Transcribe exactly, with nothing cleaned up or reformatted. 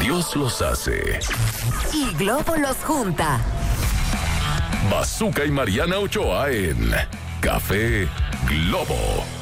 Dios los hace. Y Globo los junta. Bazooka y Mariana Ochoa en Café Globo.